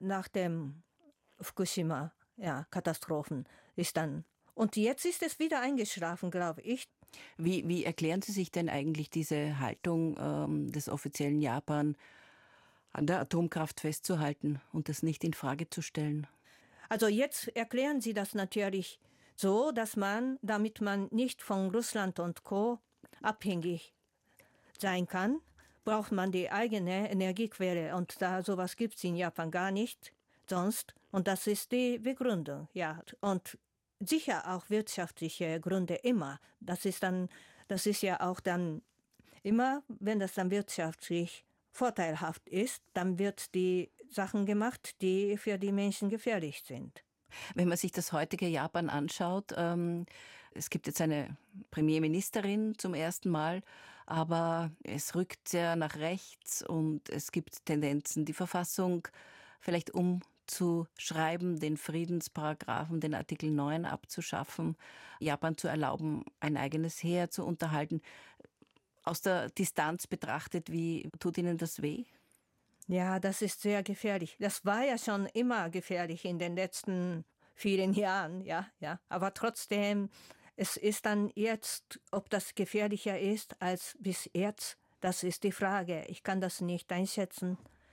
nach dem Fukushima, ja, Katastrophen ist dann. Und jetzt ist es wieder eingeschlafen, glaube ich. Wie erklären Sie sich denn eigentlich diese Haltung des offiziellen Japan, an der Atomkraft festzuhalten und das nicht in Frage zu stellen? Also jetzt erklären sie das natürlich so, dass damit man nicht von Russland und Co. abhängig sein kann, braucht man die eigene Energiequelle. Und da sowas gibt es in Japan gar nicht sonst. Und das ist die Begründung, ja. Und sicher auch wirtschaftliche Gründe immer. Das ist ja auch dann immer, wenn das dann wirtschaftlich vorteilhaft ist, dann wird die Sachen gemacht, die für die Menschen gefährlich sind. Wenn man sich das heutige Japan anschaut, es gibt jetzt eine Premierministerin zum ersten Mal, aber es rückt sehr nach rechts und es gibt Tendenzen, die Verfassung vielleicht umzuschreiben, den Friedensparagraphen, den Artikel 9 abzuschaffen, Japan zu erlauben, ein eigenes Heer zu unterhalten. Aus der Distanz betrachtet, wie tut Ihnen das weh? Ja, das ist sehr gefährlich. Das war ja schon immer gefährlich in den letzten vielen Jahren, ja. Aber trotzdem, es ist dann jetzt, ob das gefährlicher ist als bis jetzt, das ist die Frage. Ich kann das nicht einschätzen.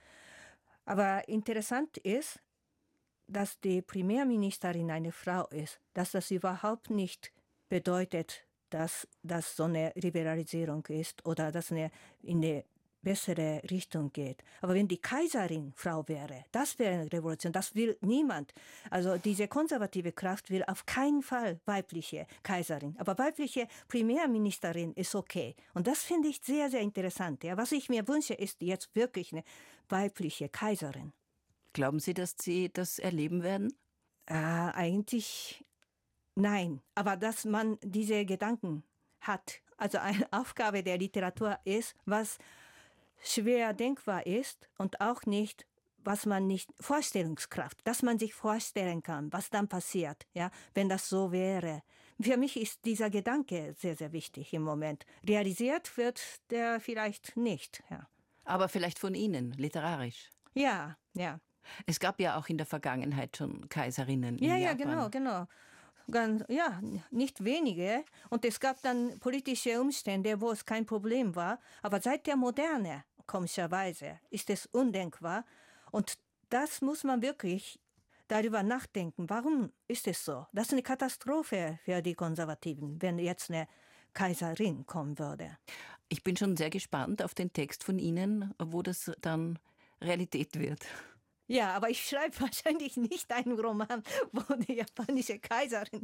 Aber interessant ist, dass die Premierministerin eine Frau ist, dass das überhaupt nicht bedeutet, dass das so eine Liberalisierung ist oder dass es in eine bessere Richtung geht. Aber wenn die Kaiserin Frau wäre, das wäre eine Revolution, das will niemand. Also diese konservative Kraft will auf keinen Fall weibliche Kaiserin. Aber weibliche Premierministerin ist okay. Und das finde ich sehr, sehr interessant. Ja. Was ich mir wünsche, ist jetzt wirklich eine weibliche Kaiserin. Glauben Sie, dass Sie das erleben werden? Eigentlich nein. Aber dass man diese Gedanken hat. Also eine Aufgabe der Literatur ist, was schwer denkbar ist und auch nicht, was man nicht, Vorstellungskraft, dass man sich vorstellen kann, was dann passiert, ja, wenn das so wäre. Für mich ist dieser Gedanke sehr, sehr wichtig im Moment. Realisiert wird der vielleicht nicht, ja. Aber vielleicht von Ihnen, literarisch? Ja. Es gab ja auch in der Vergangenheit schon Kaiserinnen in Japan. Ja, genau. Ja, nicht wenige. Und es gab dann politische Umstände, wo es kein Problem war. Aber seit der Moderne, komischerweise, ist es undenkbar. Und das muss man wirklich darüber nachdenken. Warum ist es so? Das ist eine Katastrophe für die Konservativen, wenn jetzt eine Kaiserin kommen würde. Ich bin schon sehr gespannt auf den Text von Ihnen, wo das dann Realität wird. Ja, aber ich schreibe wahrscheinlich nicht einen Roman, wo die japanische Kaiserin,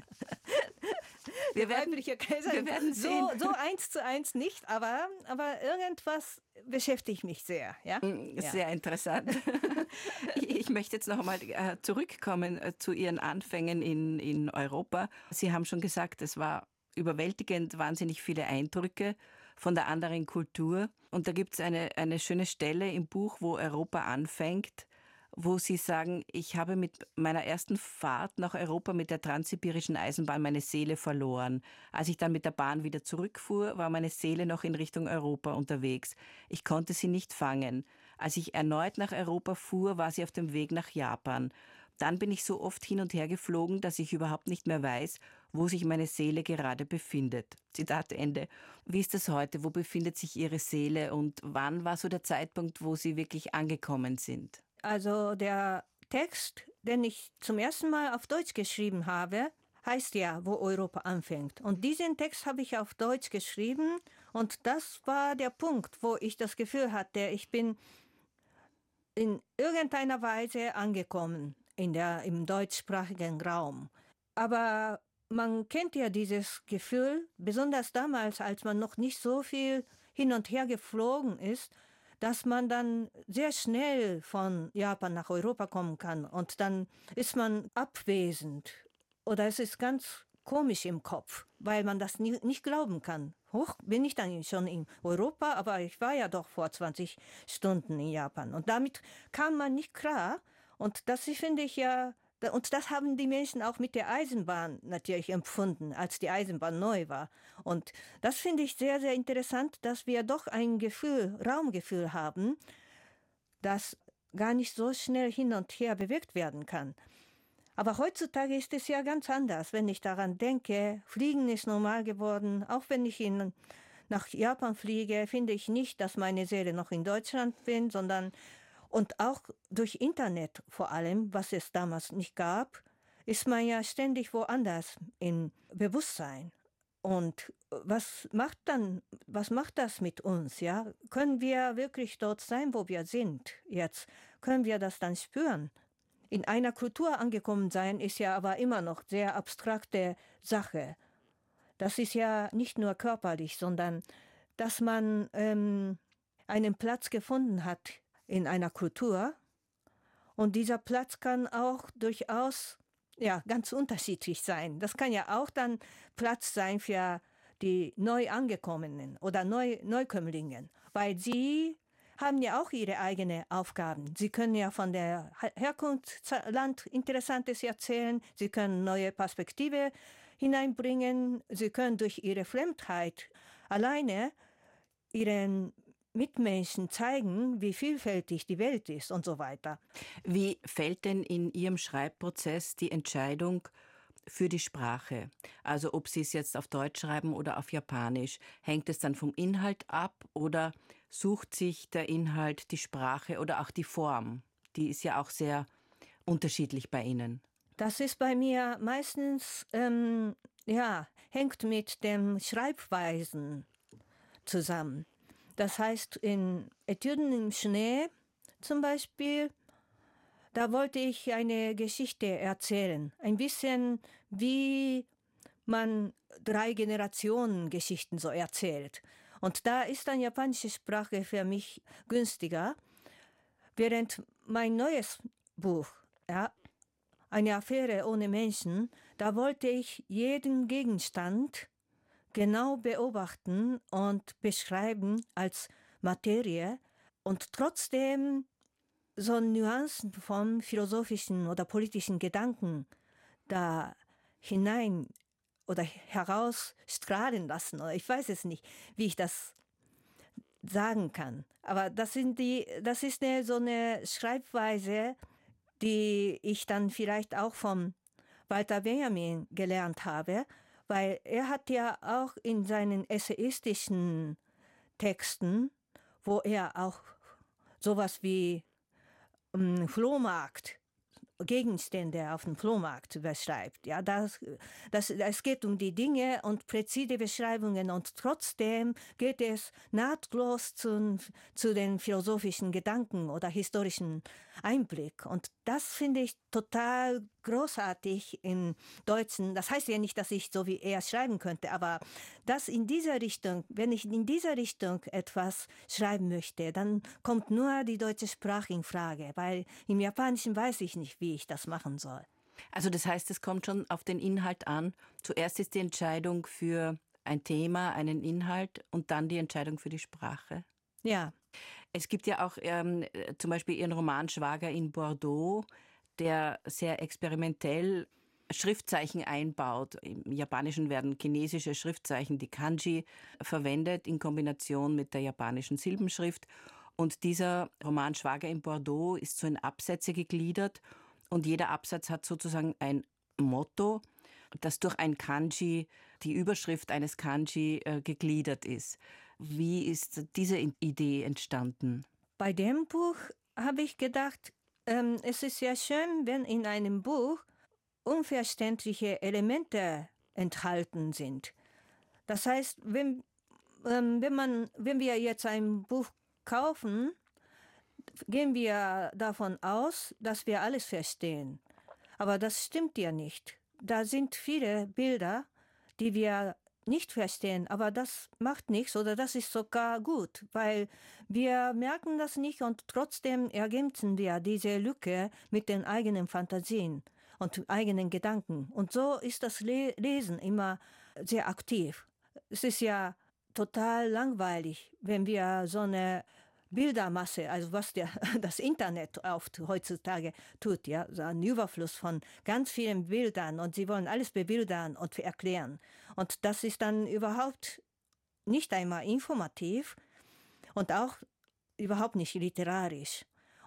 wir werden sehen. So 1:1 nicht, aber irgendwas beschäftigt mich sehr. Ja? Sehr interessant. Ich möchte jetzt noch einmal zurückkommen zu Ihren Anfängen in Europa. Sie haben schon gesagt, es war überwältigend, wahnsinnig viele Eindrücke von der anderen Kultur. Und da gibt es eine schöne Stelle im Buch, wo Europa anfängt, wo Sie sagen, ich habe mit meiner ersten Fahrt nach Europa mit der transsibirischen Eisenbahn meine Seele verloren. Als ich dann mit der Bahn wieder zurückfuhr, war meine Seele noch in Richtung Europa unterwegs. Ich konnte sie nicht fangen. Als ich erneut nach Europa fuhr, war sie auf dem Weg nach Japan. Dann bin ich so oft hin und her geflogen, dass ich überhaupt nicht mehr weiß, wo sich meine Seele gerade befindet. Zitat Ende. Wie ist das heute? Wo befindet sich Ihre Seele und wann war so der Zeitpunkt, wo Sie wirklich angekommen sind? Also der Text, den ich zum ersten Mal auf Deutsch geschrieben habe, heißt ja, wo Europa anfängt. Und diesen Text habe ich auf Deutsch geschrieben und das war der Punkt, wo ich das Gefühl hatte, ich bin in irgendeiner Weise angekommen im deutschsprachigen Raum. Aber man kennt ja dieses Gefühl, besonders damals, als man noch nicht so viel hin und her geflogen ist, dass man dann sehr schnell von Japan nach Europa kommen kann und dann ist man abwesend oder es ist ganz komisch im Kopf, weil man das nicht glauben kann. Bin ich dann schon in Europa, aber ich war ja doch vor 20 Stunden in Japan und damit kam man nicht klar und das finde ich ja, und das haben die Menschen auch mit der Eisenbahn natürlich empfunden, als die Eisenbahn neu war. Und das finde ich sehr, sehr interessant, dass wir doch ein Raumgefühl haben, das gar nicht so schnell hin und her bewegt werden kann. Aber heutzutage ist es ja ganz anders. Wenn ich daran denke, Fliegen ist normal geworden. Auch wenn ich nach Japan fliege, finde ich nicht, dass meine Seele noch in Deutschland bin, sondern und auch durch Internet vor allem, was es damals nicht gab, ist man ja ständig woanders im Bewusstsein. Und was macht das mit uns, ja? Können wir wirklich dort sein, wo wir sind jetzt? Können wir das dann spüren? In einer Kultur angekommen sein ist ja aber immer noch sehr abstrakte Sache. Das ist ja nicht nur körperlich, sondern dass man einen Platz gefunden hat in einer Kultur. Und dieser Platz kann auch durchaus ganz unterschiedlich sein. Das kann ja auch dann Platz sein für die Neuangekommenen oder Neukömmlingen, weil sie haben ja auch ihre eigenen Aufgaben. Sie können ja von der Herkunftsland Interessantes erzählen, sie können neue Perspektive hineinbringen, sie können durch ihre Fremdheit alleine ihren Mitmenschen zeigen, wie vielfältig die Welt ist und so weiter. Wie fällt denn in Ihrem Schreibprozess die Entscheidung für die Sprache? Also ob Sie es jetzt auf Deutsch schreiben oder auf Japanisch. Hängt es dann vom Inhalt ab oder sucht sich der Inhalt die Sprache oder auch die Form? Die ist ja auch sehr unterschiedlich bei Ihnen. Das ist bei mir meistens, hängt mit den Schreibweisen zusammen. Das heißt, in Etüden im Schnee zum Beispiel, da wollte ich eine Geschichte erzählen. Ein bisschen wie man 3 Generationen Geschichten so erzählt. Und da ist dann japanische Sprache für mich günstiger. Während mein neues Buch, eine Affäre ohne Menschen, da wollte ich jeden Gegenstand genau beobachten und beschreiben als Materie und trotzdem so Nuancen vom philosophischen oder politischen Gedanken da hinein oder herausstrahlen lassen. Oder ich weiß es nicht, wie ich das sagen kann. Aber das ist so eine Schreibweise, die ich dann vielleicht auch vom Walter Benjamin gelernt habe, weil er hat ja auch in seinen essayistischen Texten, wo er auch sowas wie Flohmarkt, Gegenstände auf dem Flohmarkt beschreibt. Ja, es geht um die Dinge und präzise Beschreibungen und trotzdem geht es nahtlos zu den philosophischen Gedanken oder historischen Einblick. Und das finde ich total großartig im Deutschen. Das heißt ja nicht, dass ich so wie er schreiben könnte, aber das in dieser Richtung, wenn ich in dieser Richtung etwas schreiben möchte, dann kommt nur die deutsche Sprache in Frage, weil im Japanischen weiß ich nicht, wie ich das machen soll. Also das heißt, es kommt schon auf den Inhalt an. Zuerst ist die Entscheidung für ein Thema, einen Inhalt und dann die Entscheidung für die Sprache. Ja. Es gibt ja auch zum Beispiel Ihren Roman Schwager in Bordeaux, der sehr experimentell Schriftzeichen einbaut. Im Japanischen werden chinesische Schriftzeichen, die Kanji, verwendet in Kombination mit der japanischen Silbenschrift. Und dieser Roman Schwager in Bordeaux ist so in Absätze gegliedert und jeder Absatz hat sozusagen ein Motto, das durch ein Kanji, die Überschrift eines Kanji gegliedert ist. Wie ist diese Idee entstanden? Bei dem Buch habe ich gedacht, es ist ja schön, wenn in einem Buch unverständliche Elemente enthalten sind. Das heißt, wenn wir jetzt ein Buch kaufen, gehen wir davon aus, dass wir alles verstehen. Aber das stimmt ja nicht. Da sind viele Bilder, die wir nicht verstehen, aber das macht nichts oder das ist sogar gut, weil wir merken das nicht und trotzdem ergänzen wir diese Lücke mit den eigenen Fantasien und eigenen Gedanken. Und so ist das Lesen immer sehr aktiv. Es ist ja total langweilig, wenn wir so eine Bildermasse, also was das Internet oft heutzutage tut, ja, so ein Überfluss von ganz vielen Bildern und sie wollen alles bebildern und erklären. Und das ist dann überhaupt nicht einmal informativ und auch überhaupt nicht literarisch.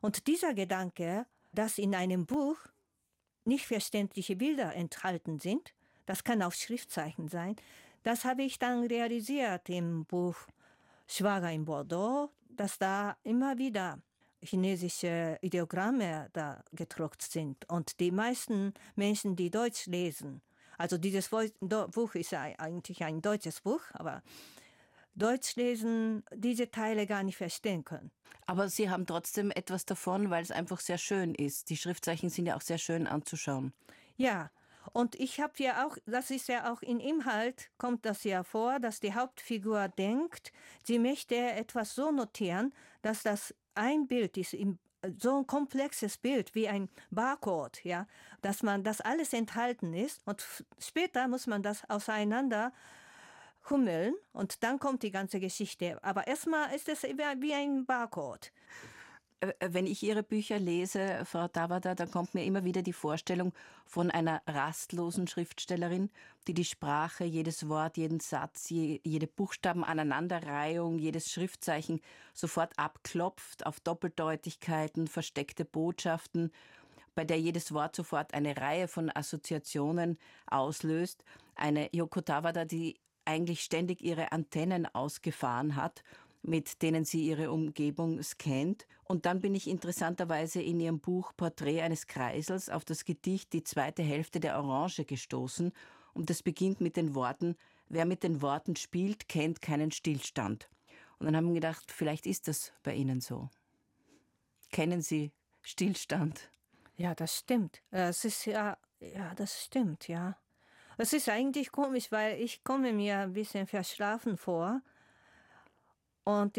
Und dieser Gedanke, dass in einem Buch nicht verständliche Bilder enthalten sind, das kann auch Schriftzeichen sein, das habe ich dann realisiert im Buch Schwager in Bordeaux, dass da immer wieder chinesische Ideogramme da gedruckt sind. Und die meisten Menschen, die Deutsch lesen, also dieses Buch ist ja eigentlich ein deutsches Buch, aber Deutsch lesen, diese Teile gar nicht verstehen können. Aber Sie haben trotzdem etwas davon, weil es einfach sehr schön ist. Die Schriftzeichen sind ja auch sehr schön anzuschauen. Ja, und ich habe ja auch, das ist ja auch im Inhalt, kommt das ja vor, dass die Hauptfigur denkt, sie möchte etwas so notieren, dass das ein Bild ist, so ein komplexes Bild wie ein Barcode, ja, dass das alles enthalten ist und später muss man das auseinander hummeln und dann kommt die ganze Geschichte. Aber erstmal ist es wie ein Barcode. Wenn ich Ihre Bücher lese, Frau Tabada, dann kommt mir immer wieder die Vorstellung von einer rastlosen Schriftstellerin, die die Sprache, jedes Wort, jeden Satz, jede Buchstabenaneinanderreihung, jedes Schriftzeichen sofort abklopft auf Doppeldeutigkeiten, versteckte Botschaften, bei der jedes Wort sofort eine Reihe von Assoziationen auslöst. Eine Yoko Tawada, die eigentlich ständig ihre Antennen ausgefahren hat, mit denen sie ihre Umgebung scannt. Und dann bin ich interessanterweise in ihrem Buch Porträt eines Kreisels auf das Gedicht Die zweite Hälfte der Orange gestoßen. Und das beginnt mit den Worten: Wer mit den Worten spielt, kennt keinen Stillstand. Und dann haben wir gedacht, vielleicht ist das bei Ihnen so. Kennen Sie Stillstand? Ja, das stimmt. Es ist das stimmt, ja. Es ist eigentlich komisch, weil ich komme mir ein bisschen verschlafen vor. Und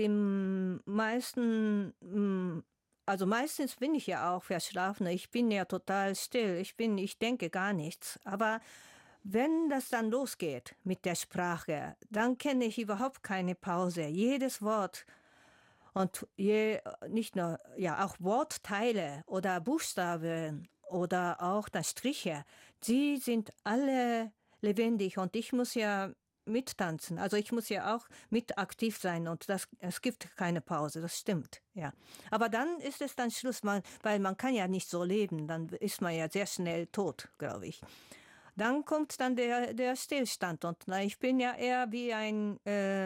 meistens bin ich ja auch verschlafen. Ich bin ja total still. Ich denke gar nichts. Aber wenn das dann losgeht mit der Sprache, dann kenne ich überhaupt keine Pause. Jedes Wort und nicht nur, ja, auch Wortteile oder Buchstaben oder auch das Striche, die sind alle lebendig und ich muss ja mittanzen. Also ich muss ja auch mit aktiv sein und es gibt keine Pause, das stimmt, ja. Aber dann ist es dann Schluss, weil man kann ja nicht so leben, dann ist man ja sehr schnell tot, glaube ich. Dann kommt dann der Stillstand und ich bin ja eher wie ein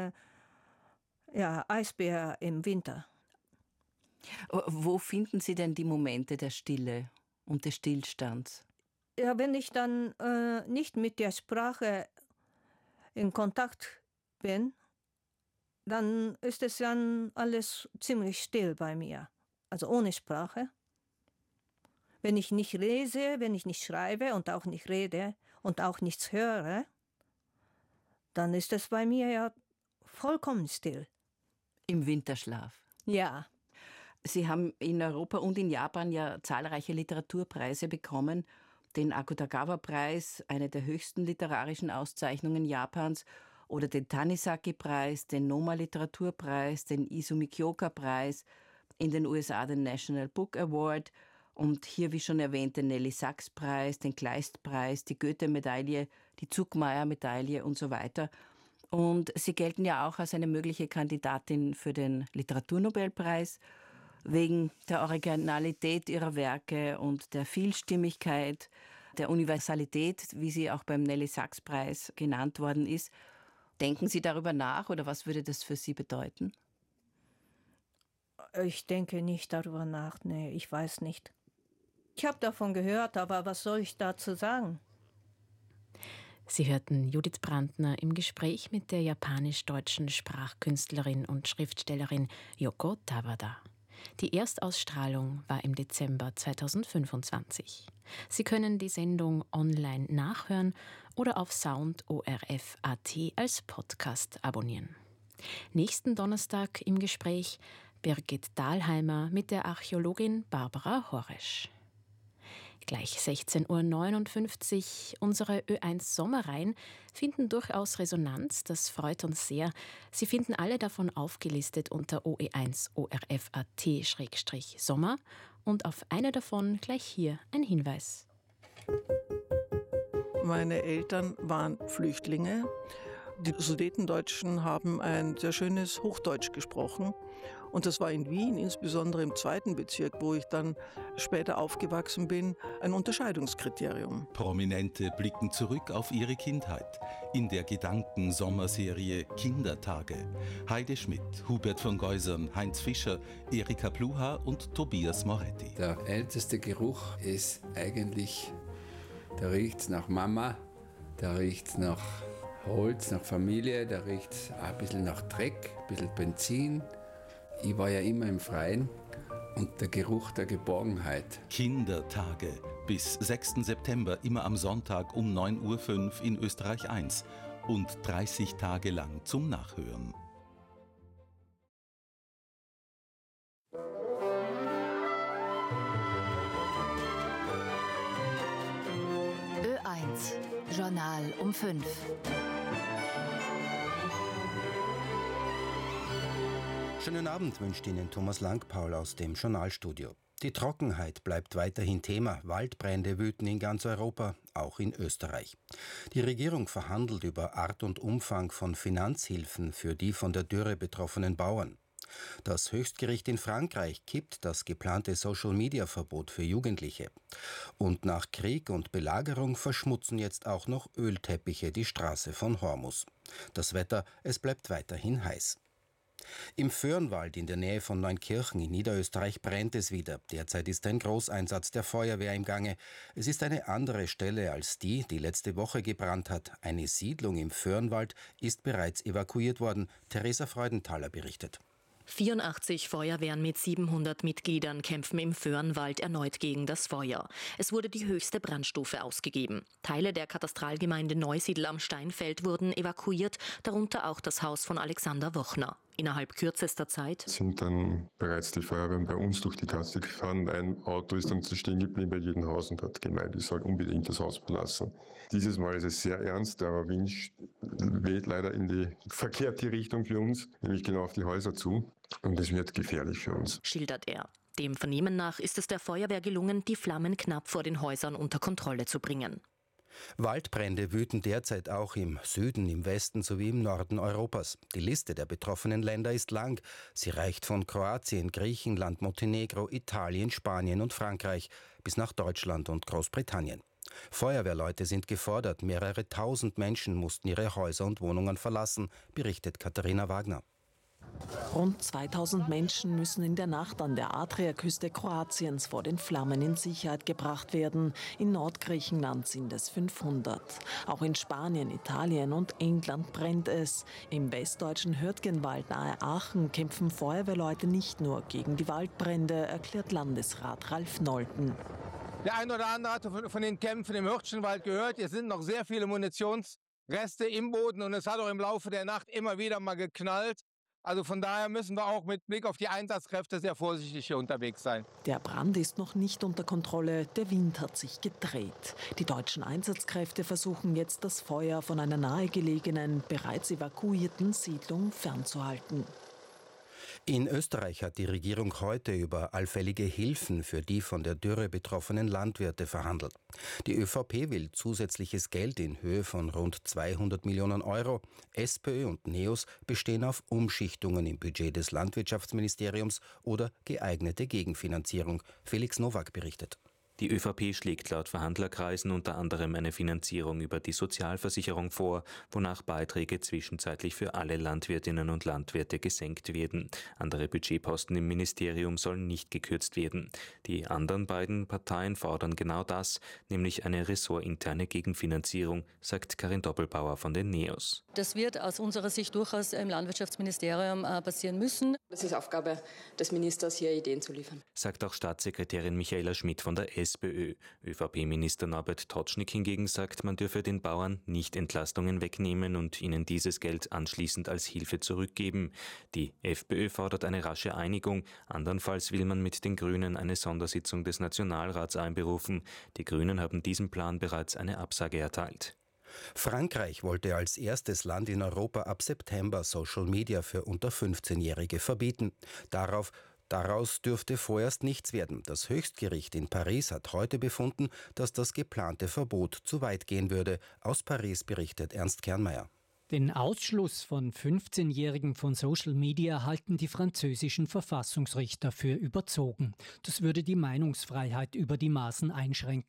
Eisbär im Winter. Wo finden Sie denn die Momente der Stille und des Stillstands? Ja, wenn ich dann nicht mit der Sprache in Kontakt bin, dann ist es dann alles ziemlich still bei mir. Also ohne Sprache. Wenn ich nicht lese, wenn ich nicht schreibe und auch nicht rede und auch nichts höre, dann ist es bei mir ja vollkommen still. Im Winterschlaf? Ja. Sie haben in Europa und in Japan ja zahlreiche Literaturpreise bekommen. Den Akutagawa-Preis, eine der höchsten literarischen Auszeichnungen Japans, oder den Tanisaki-Preis, den Noma-Literaturpreis, den Izumi Kyoka-Preis, in den USA den National Book Award und hier, wie schon erwähnt, den Nelly-Sachs-Preis, den Kleist-Preis, die Goethe-Medaille, die Zuckmayer-Medaille und so weiter. Und Sie gelten ja auch als eine mögliche Kandidatin für den Literaturnobelpreis wegen der Originalität ihrer Werke und der Vielstimmigkeit, der Universalität, wie sie auch beim Nelly-Sachs-Preis genannt worden ist. Denken Sie darüber nach oder was würde das für Sie bedeuten? Ich denke nicht darüber nach, nee, ich weiß nicht. Ich habe davon gehört, aber was soll ich dazu sagen? Sie hörten Judith Brandner im Gespräch mit der japanisch-deutschen Sprachkünstlerin und Schriftstellerin Yoko Tawada. Die Erstausstrahlung war im Dezember 2025. Sie können die Sendung online nachhören oder auf soundorf.at als Podcast abonnieren. Nächsten Donnerstag im Gespräch Birgit Dahlheimer mit der Archäologin Barbara Horesch. Gleich 16.59 Uhr. Unsere Ö1 Sommerreihen finden durchaus Resonanz, das freut uns sehr. Sie finden alle davon aufgelistet unter OE1 ORF.at/Sommer und auf eine davon gleich hier ein Hinweis. Meine Eltern waren Flüchtlinge Die Sudetendeutschen haben ein sehr schönes Hochdeutsch gesprochen. Und das war in Wien, insbesondere im 2. Bezirk, wo ich dann später aufgewachsen bin, ein Unterscheidungskriterium. Prominente blicken zurück auf ihre Kindheit in der Gedanken-Sommerserie Kindertage. Heide Schmidt, Hubert von Geusern, Heinz Fischer, Erika Pluha und Tobias Moretti. Der älteste Geruch ist eigentlich, der riecht nach Mama, der riecht nach Holz, nach Familie, der riecht ein bisschen nach Dreck, ein bisschen Benzin. Ich war ja immer im Freien und der Geruch der Geborgenheit. Kindertage. Bis 6. September, immer am Sonntag um 9.05 Uhr in Österreich 1 und 30 Tage lang zum Nachhören. Ö1, Journal um 5. Schönen Abend wünscht Ihnen Thomas Langpaul aus dem Journalstudio. Die Trockenheit bleibt weiterhin Thema. Waldbrände wüten in ganz Europa, auch in Österreich. Die Regierung verhandelt über Art und Umfang von Finanzhilfen für die von der Dürre betroffenen Bauern. Das Höchstgericht in Frankreich kippt das geplante Social-Media-Verbot für Jugendliche. Und nach Krieg und Belagerung verschmutzen jetzt auch noch Ölteppiche die Straße von Hormus. Das Wetter, es bleibt weiterhin heiß. Im Föhrenwald in der Nähe von Neunkirchen in Niederösterreich brennt es wieder. Derzeit ist ein Großeinsatz der Feuerwehr im Gange. Es ist eine andere Stelle als die letzte Woche gebrannt hat. Eine Siedlung im Föhrenwald ist bereits evakuiert worden. Theresa Freudenthaler berichtet. 84 Feuerwehren mit 700 Mitgliedern kämpfen im Föhrenwald erneut gegen das Feuer. Es wurde die höchste Brandstufe ausgegeben. Teile der Katastralgemeinde Neusiedl am Steinfeld wurden evakuiert, darunter auch das Haus von Alexander Wochner. Innerhalb kürzester Zeit sind dann bereits die Feuerwehren bei uns durch die Gasse gefahren. Ein Auto ist dann stehen geblieben bei jedem Haus und hat gemeint, ich soll unbedingt das Haus verlassen. Dieses Mal ist es sehr ernst, der Wind weht leider in die verkehrte Richtung für uns, nämlich genau auf die Häuser zu. Und es wird gefährlich für uns, schildert er. Dem Vernehmen nach ist es der Feuerwehr gelungen, die Flammen knapp vor den Häusern unter Kontrolle zu bringen. Waldbrände wüten derzeit auch im Süden, im Westen sowie im Norden Europas. Die Liste der betroffenen Länder ist lang. Sie reicht von Kroatien, Griechenland, Montenegro, Italien, Spanien und Frankreich bis nach Deutschland und Großbritannien. Feuerwehrleute sind gefordert. Mehrere tausend Menschen mussten ihre Häuser und Wohnungen verlassen, berichtet Katharina Wagner. Rund 2000 Menschen müssen in der Nacht an der Adriaküste Kroatiens vor den Flammen in Sicherheit gebracht werden. In Nordgriechenland sind es 500. Auch in Spanien, Italien und England brennt es. Im westdeutschen Hürtgenwald nahe Aachen kämpfen Feuerwehrleute nicht nur gegen die Waldbrände, erklärt Landesrat Ralf Nolten. Der ein oder andere hat von den Kämpfen im Hürtgenwald gehört. Es sind noch sehr viele Munitionsreste im Boden und es hat auch im Laufe der Nacht immer wieder mal geknallt. Also von daher müssen wir auch mit Blick auf die Einsatzkräfte sehr vorsichtig hier unterwegs sein. Der Brand ist noch nicht unter Kontrolle, der Wind hat sich gedreht. Die deutschen Einsatzkräfte versuchen jetzt, das Feuer von einer nahegelegenen, bereits evakuierten Siedlung fernzuhalten. In Österreich hat die Regierung heute über allfällige Hilfen für die von der Dürre betroffenen Landwirte verhandelt. Die ÖVP will zusätzliches Geld in Höhe von rund 200 Millionen Euro. SPÖ und NEOS bestehen auf Umschichtungen im Budget des Landwirtschaftsministeriums oder geeignete Gegenfinanzierung. Felix Nowak berichtet. Die ÖVP schlägt laut Verhandlerkreisen unter anderem eine Finanzierung über die Sozialversicherung vor, wonach Beiträge zwischenzeitlich für alle Landwirtinnen und Landwirte gesenkt werden. Andere Budgetposten im Ministerium sollen nicht gekürzt werden. Die anderen beiden Parteien fordern genau das, nämlich eine ressortinterne Gegenfinanzierung, sagt Karin Doppelbauer von den NEOS. Das wird aus unserer Sicht durchaus im Landwirtschaftsministerium passieren müssen. Es ist Aufgabe des Ministers, hier Ideen zu liefern, sagt auch Staatssekretärin Michaela Schmidt von der SPÖ. ÖVP-Minister Norbert Totschnig hingegen sagt, man dürfe den Bauern nicht Entlastungen wegnehmen und ihnen dieses Geld anschließend als Hilfe zurückgeben. Die FPÖ fordert eine rasche Einigung. Andernfalls will man mit den Grünen eine Sondersitzung des Nationalrats einberufen. Die Grünen haben diesem Plan bereits eine Absage erteilt. Frankreich wollte als erstes Land in Europa ab September Social Media für unter 15-Jährige verbieten. Daraus dürfte vorerst nichts werden. Das Höchstgericht in Paris hat heute befunden, dass das geplante Verbot zu weit gehen würde. Aus Paris berichtet Ernst Kernmeier. Den Ausschluss von 15-Jährigen von Social Media halten die französischen Verfassungsrichter für überzogen. Das würde die Meinungsfreiheit über die Maßen einschränken.